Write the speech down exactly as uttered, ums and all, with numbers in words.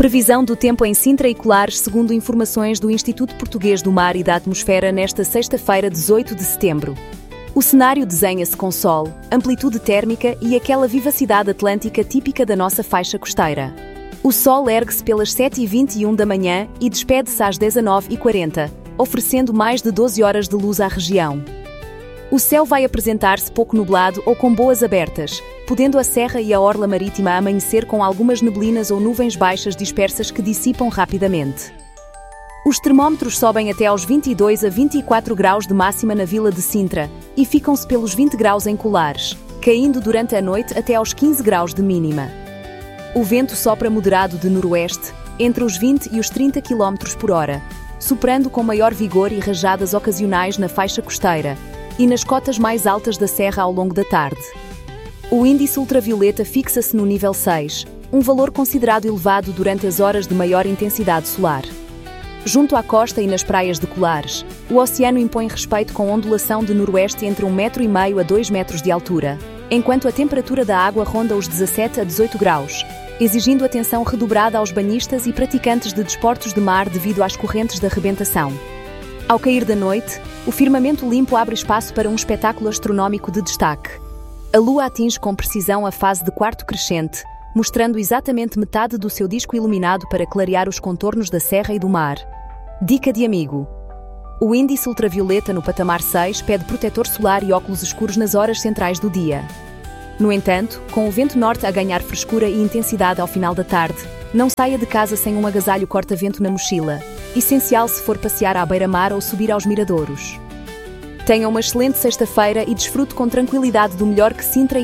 Previsão do tempo em Sintra e Colares segundo informações do Instituto Português do Mar e da Atmosfera nesta sexta-feira, dezoito de setembro. O cenário desenha-se com sol, amplitude térmica e aquela vivacidade atlântica típica da nossa faixa costeira. O sol ergue-se pelas sete e vinte e um da manhã e despede-se às dezenove e quarenta, oferecendo mais de doze horas de luz à região. O céu vai apresentar-se pouco nublado ou com boas abertas, podendo a serra e a orla marítima amanhecer com algumas neblinas ou nuvens baixas dispersas que dissipam rapidamente. Os termómetros sobem até aos vinte e dois a vinte e quatro graus de máxima na vila de Sintra e ficam-se pelos vinte graus em Colares, caindo durante a noite até aos quinze graus de mínima. O vento sopra moderado de noroeste, entre os vinte e os trinta quilómetros por hora, soprando com maior vigor e rajadas ocasionais na faixa costeira e nas cotas mais altas da serra ao longo da tarde. O índice ultravioleta fixa-se no nível seis, um valor considerado elevado durante as horas de maior intensidade solar. Junto à costa e nas praias de Colares, o oceano impõe respeito com ondulação de noroeste entre um metro e meio a dois metros de altura, enquanto a temperatura da água ronda os dezassete a dezoito graus, exigindo atenção redobrada aos banhistas e praticantes de desportos de mar devido às correntes de arrebentação. Ao cair da noite, o firmamento limpo abre espaço para um espetáculo astronómico de destaque. A Lua atinge com precisão a fase de quarto crescente, mostrando exatamente metade do seu disco iluminado para clarear os contornos da serra e do mar. Dica de amigo: o índice ultravioleta no patamar seis pede protetor solar e óculos escuros nas horas centrais do dia. No entanto, com o vento norte a ganhar frescura e intensidade ao final da tarde, não saia de casa sem um agasalho corta-vento na mochila, essencial se for passear à beira-mar ou subir aos miradouros. Tenha uma excelente sexta-feira e desfrute com tranquilidade do melhor que Sintra e